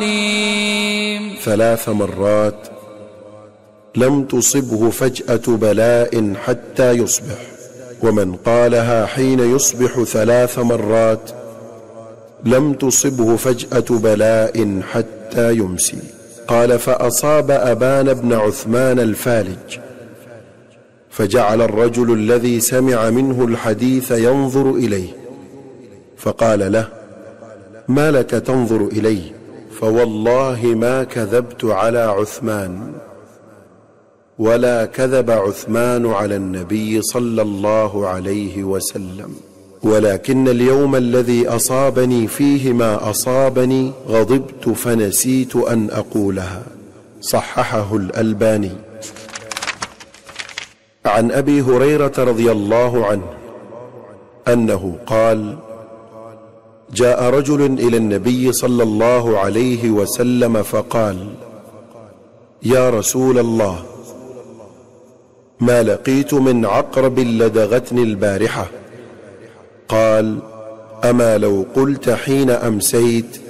3 مرات لم تصبه فجأة بلاء حتى يصبح، ومن قالها حين يصبح 3 مرات لم تصبه فجأة بلاء حتى يمسي. قال: فأصاب أبان بن عثمان الفالج، فجعل الرجل الذي سمع منه الحديث ينظر إليه، فقال له: ما لك تنظر إلي؟ فوالله ما كذبت على عثمان، ولا كذب عثمان على النبي صلى الله عليه وسلم، ولكن اليوم الذي أصابني فيه ما أصابني غضبت فنسيت أن أقولها. صححه الألباني. عن أبي هريرة رضي الله عنه أنه قال: جاء رجل إلى النبي صلى الله عليه وسلم فقال: يا رسول الله، ما لقيت من عقرب لدغتني البارحة. قال: أما لو قلت حين أمسيت